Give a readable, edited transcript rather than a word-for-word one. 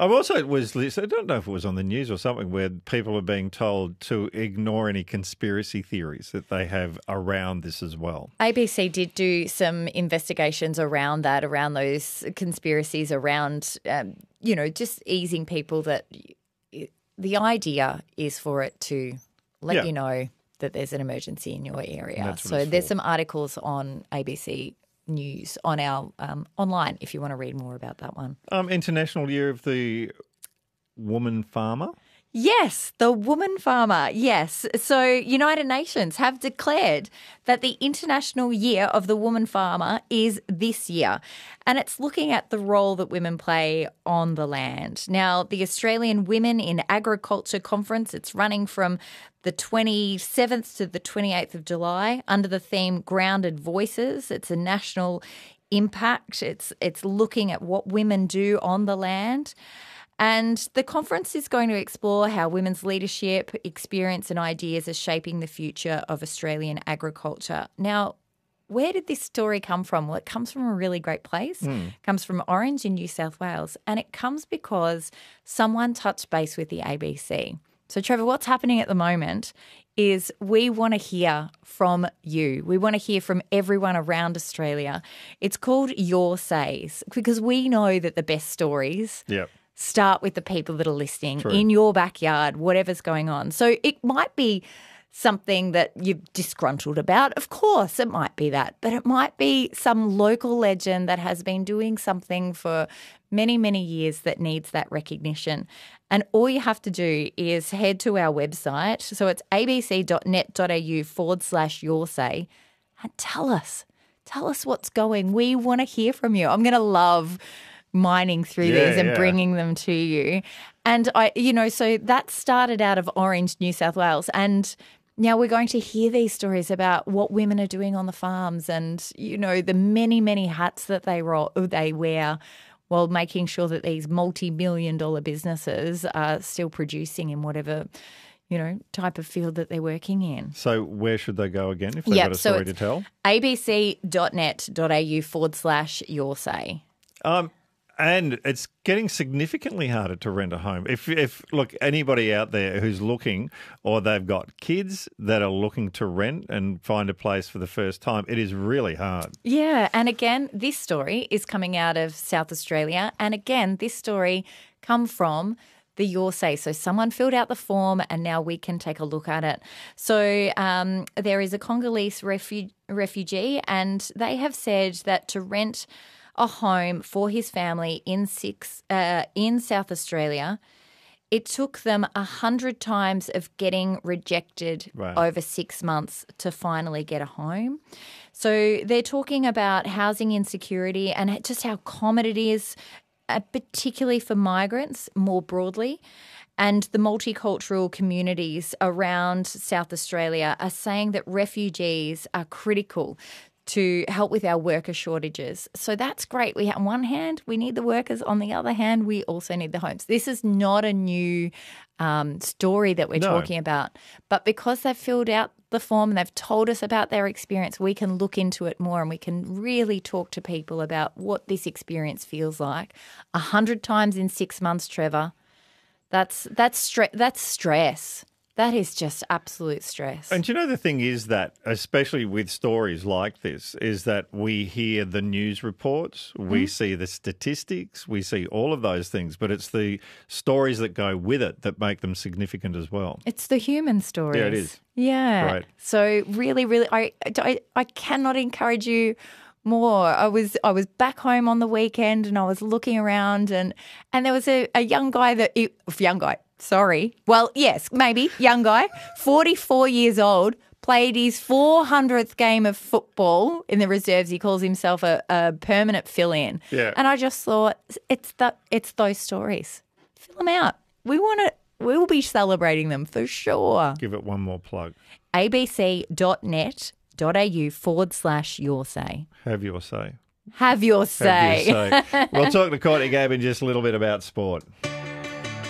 I also I don't know if it was on the news or something, where people are being told to ignore any conspiracy theories that they have around this as well. ABC did do some investigations around that, around those conspiracies, around, just easing people that the idea is for it to let you know that there's an emergency in your area. So there's some articles on ABC News on our online if you want to read more about that one. International Year of the Woman Farmer. Yes, the woman farmer, yes. So United Nations have declared that the International Year of the Woman Farmer is this year, and it's looking at the role that women play on the land. Now, the Australian Women in Agriculture Conference, it's running from the 27th to the 28th of July under the theme Grounded Voices. It's a national impact. It's looking at what women do on the land. And the conference is going to explore how women's leadership, experience and ideas are shaping the future of Australian agriculture. Now, where did this story come from? Well, it comes from a really great place. It comes from Orange in New South Wales, and it comes because someone touched base with the ABC. So, Trevor, what's happening at the moment is we want to hear from you. We want to hear from everyone around Australia. It's called Your Says because we know that the best stories start with the people that are listening in your backyard, whatever's going on. So it might be something that you're disgruntled about. Of course, it might be that. But it might be some local legend that has been doing something for many, many years that needs that recognition. And all you have to do is head to our website. So it's abc.net.au/yoursay and tell us what's going. We want to hear from you. I'm going to love mining through these and bringing them to you. And so that started out of Orange, New South Wales. And now we're going to hear these stories about what women are doing on the farms and, the many, many hats that they wear while making sure that these multi-million-dollar businesses are still producing in whatever, type of field that they're working in. So where should they go again if they've got a story to tell? abc.net.au/yoursay. And it's getting significantly harder to rent a home. If look, anybody out there who's looking or they've got kids that are looking to rent and find a place for the first time, it is really hard. Yeah. And again, this story is coming out of South Australia. And again, this story come from the Your Say. So someone filled out the form and now we can take a look at it. So there is a Congolese refugee and they have said that to rent a home for his family in South Australia, it took them 100 times of getting rejected over 6 months to finally get a home. So they're talking about housing insecurity and just how common it is, particularly for migrants more broadly. And the multicultural communities around South Australia are saying that refugees are critical to help with our worker shortages. So that's great. On one hand, we need the workers. On the other hand, we also need the homes. This is not a new story that we're talking about. But because they've filled out the form and they've told us about their experience, we can look into it more and we can really talk to people about what this experience feels like. 100 times in 6 months, Trevor, that's stress. That is just absolute stress. And the thing is that, especially with stories like this, is that we hear the news reports, we see the statistics, we see all of those things, but it's the stories that go with it that make them significant as well. It's the human stories. Yeah, it is. Yeah. Right. So really, really, I cannot encourage you more. I was back home on the weekend and I was looking around and there was a young guy Well, yes, maybe young guy, 44 years old, played his 400th game of football in the reserves. He calls himself a permanent fill-in. Yeah. And I just thought it's those stories. Fill them out. We'll be celebrating them for sure. Give it one more plug. abc.net.au/yoursay. Have your say. Have your say. We'll talk to Courtney Gabb in just a little bit about sport.